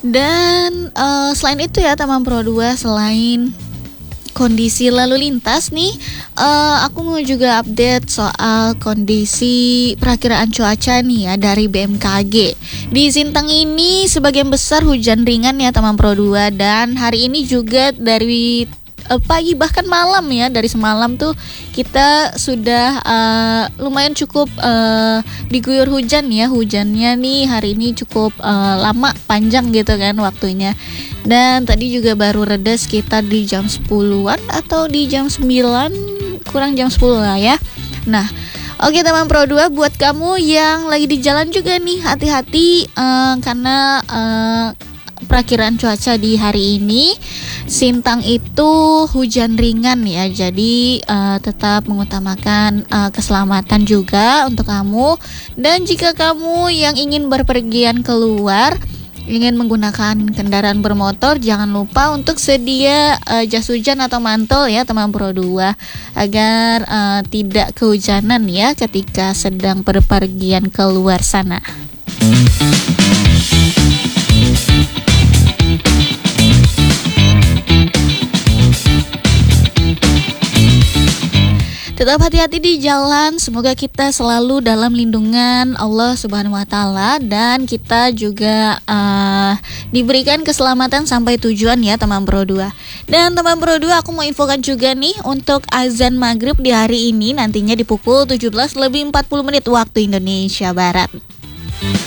Dan selain itu ya teman Pro 2, selain kondisi lalu lintas nih, aku mau juga update soal kondisi perakiraan cuaca nih ya dari BMKG. Di Sintang ini sebagian besar hujan ringan ya teman Pro 2, dan hari ini juga dari pagi bahkan malam ya, dari semalam tuh kita sudah lumayan cukup diguyur hujan ya. Hujannya nih hari ini cukup lama, panjang gitu kan waktunya. Dan tadi juga baru reda sekitar di jam 10-an atau di jam 9, kurang jam 10 lah ya. Nah, oke teman Pro 2, buat kamu yang lagi di jalan juga nih, hati-hati karena perakiraan cuaca di hari ini Sintang itu hujan ringan ya. Jadi tetap mengutamakan keselamatan juga untuk kamu. Dan jika kamu yang ingin berpergian keluar, ingin menggunakan kendaraan bermotor, jangan lupa untuk sedia jas hujan atau mantel ya teman Pro 2, agar tidak kehujanan ya ketika sedang berpergian keluar sana. Tetap hati-hati di jalan, semoga kita selalu dalam lindungan Allah Subhanahu wa Ta'ala, dan kita juga diberikan keselamatan sampai tujuan ya teman Pro 2. Dan teman Pro 2, aku mau infokan juga nih untuk azan maghrib di hari ini nantinya di pukul 17:40 waktu Indonesia Barat.